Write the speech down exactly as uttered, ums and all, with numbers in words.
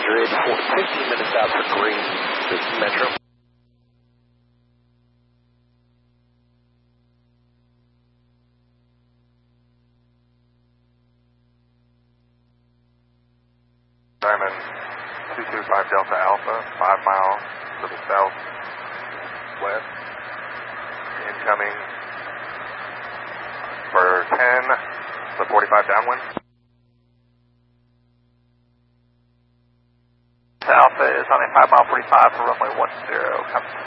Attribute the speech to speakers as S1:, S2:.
S1: hundred, fifteen minutes out for Green, this is Metro.
S2: Diamond two two five Delta Alpha, five miles to the southwest, incoming for ten, the forty-five downwind.
S3: Alpha is on a five mile forty-five for runway one zero, come